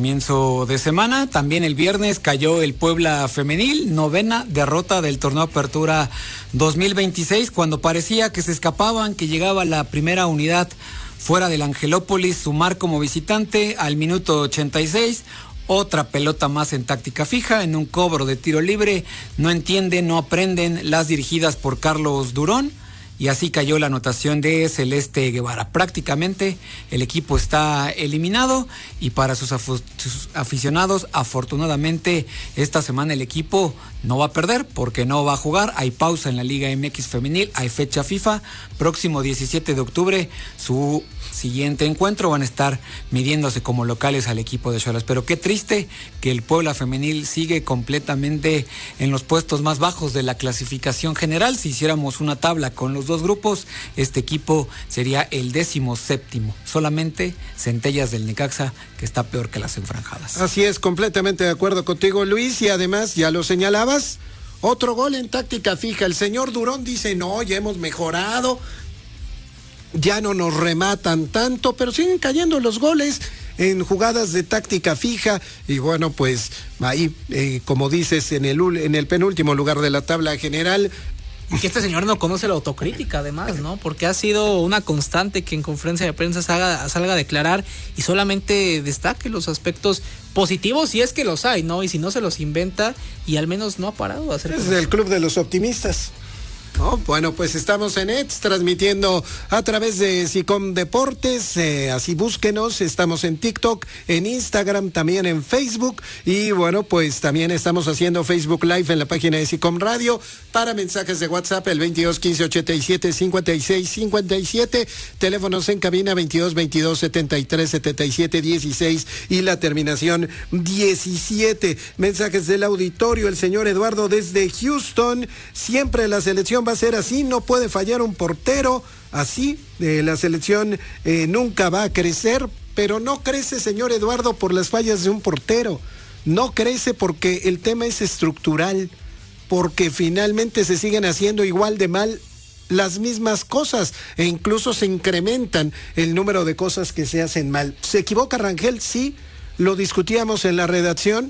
comienzo de semana. También el viernes cayó el Puebla femenil, 9ª derrota del torneo Apertura 2026, cuando parecía que se escapaban, que llegaba la primera unidad fuera del Angelópolis, sumar como visitante al minuto 86. Otra pelota más en táctica fija, en un cobro de tiro libre. No entienden, no aprenden las dirigidas por Carlos Durón. Y así cayó la anotación de Celeste Guevara. Prácticamente el equipo está eliminado y para sus aficionados, afortunadamente, esta semana el equipo no va a perder porque no va a jugar. Hay pausa en la Liga MX femenil, hay fecha FIFA. Próximo 17 de octubre, su siguiente encuentro, van a estar midiéndose como locales al equipo de Xolas. Pero qué triste que el Puebla femenil sigue completamente en los puestos más bajos de la clasificación general. Si hiciéramos una tabla con los dos grupos, este equipo sería el 17º. Solamente Centellas del Necaxa, que está peor que las Enfranjadas. Así es, completamente de acuerdo contigo, Luis, y además, ya lo señalabas, otro gol en táctica fija. El señor Durón dice, no, ya hemos mejorado, ya no nos rematan tanto, pero siguen cayendo los goles en jugadas de táctica fija. Y bueno, pues ahí, como dices, en el penúltimo lugar de la tabla general. Y que este señor no conoce la autocrítica, además, ¿no? Porque ha sido una constante que en conferencia de prensa salga a declarar y solamente destaque los aspectos positivos, si es que los hay, ¿no? Y si no, se los inventa y al menos no ha parado de hacer cosas. Es el club de los optimistas. No, bueno, pues estamos en ETS transmitiendo a través de SICOM Deportes, así búsquenos, estamos en TikTok, en Instagram, también en Facebook, y bueno, pues también estamos haciendo Facebook Live en la página de SICOM Radio. Para mensajes de WhatsApp, el 22 15 87 56 57, teléfonos en cabina 22 22 73 77 16 y la terminación 17. Mensajes del auditorio, el señor Eduardo desde Houston: siempre la selección va a ser así, no puede fallar un portero, así la selección nunca va a crecer. Pero no crece, señor Eduardo, por las fallas de un portero, no crece porque el tema es estructural, porque finalmente se siguen haciendo igual de mal las mismas cosas e incluso se incrementan el número de cosas que se hacen mal. ¿Se equivoca Rangel? Sí, lo discutíamos en la redacción,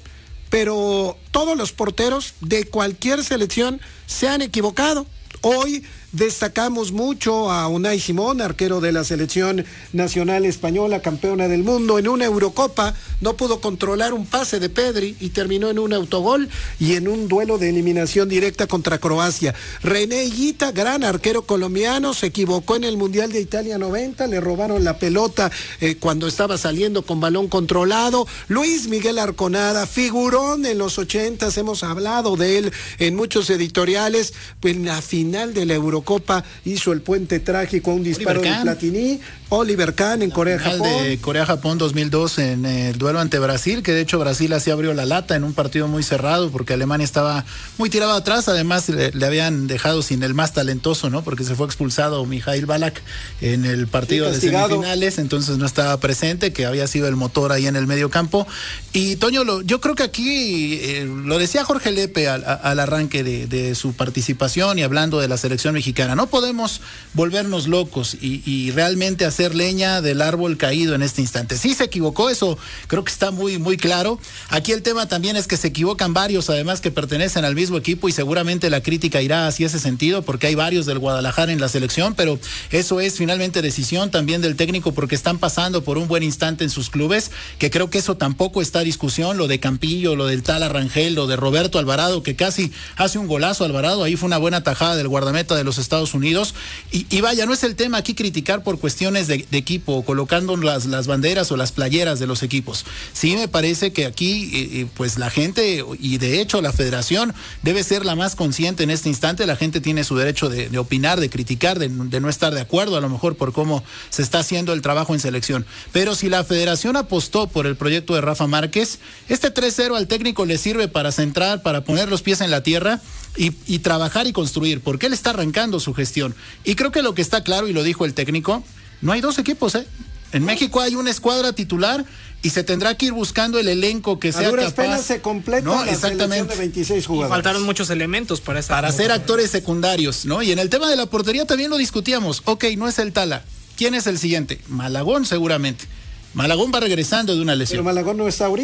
pero todos los porteros de cualquier selección se han equivocado. Hoy destacamos mucho a Unai Simón, arquero de la selección nacional española, campeona del mundo. En una Eurocopa no pudo controlar un pase de Pedri y terminó en un autogol y en un duelo de eliminación directa contra Croacia. René Higuita, gran arquero colombiano, se equivocó en el Mundial de Italia 90, le robaron la pelota cuando estaba saliendo con balón controlado. Luis Miguel Arconada, figurón en los 80s, hemos hablado de él en muchos editoriales. En la final de la Eurocopa hizo el puente trágico a un disparo de Platini. Oliver Kahn en Corea-Japón. De Corea-Japón 2002 en el duelo ante Brasil, que de hecho Brasil así abrió la lata en un partido muy cerrado porque Alemania estaba muy tirado atrás. Además le habían dejado sin el más talentoso, ¿no? Porque se fue expulsado Mijail Ballack en el partido de semifinales, entonces no estaba presente, que había sido el motor ahí en el medio campo. Y Toño, yo creo que aquí lo decía Jorge Lepe al arranque de su participación y hablando de la selección mexicana, no podemos volvernos locos y realmente hacer leña del árbol caído en este instante. Sí se equivocó, eso creo que está muy, muy claro. Aquí el tema también es que se equivocan varios, además, que pertenecen al mismo equipo, y seguramente la crítica irá hacia ese sentido, porque hay varios del Guadalajara en la selección, pero eso es finalmente decisión también del técnico, porque están pasando por un buen instante en sus clubes, que creo que eso tampoco está a discusión, lo de Campillo, lo del Tala Rangel, lo de Roberto Alvarado, que casi hace un golazo Alvarado, ahí fue una buena tajada del guardameta de los Estados Unidos, y vaya, no es el tema aquí criticar por cuestiones de equipo, colocando las banderas o las playeras de los equipos. Sí me parece que aquí pues la gente, y de hecho la federación, debe ser la más consciente en este instante. La gente tiene su derecho de opinar, de criticar, de no estar de acuerdo a lo mejor por cómo se está haciendo el trabajo en selección, pero si la federación apostó por el proyecto de Rafa Márquez, este 3-0 al técnico le sirve para centrar, para poner los pies en la tierra y trabajar y construir, porque él está arrancando su gestión. Y creo que lo que está claro, y lo dijo el técnico, no hay dos equipos, En México hay una escuadra titular y se tendrá que ir buscando el elenco que sea capaz. Apenas se completa la selección de 26 jugadores. Y faltaron muchos elementos para ser actores secundarios, ¿no? Y en el tema de la portería también lo discutíamos. Ok, no es el Tala. ¿Quién es el siguiente? Malagón seguramente. Malagón va regresando de una lesión. Pero Malagón no está ahorita.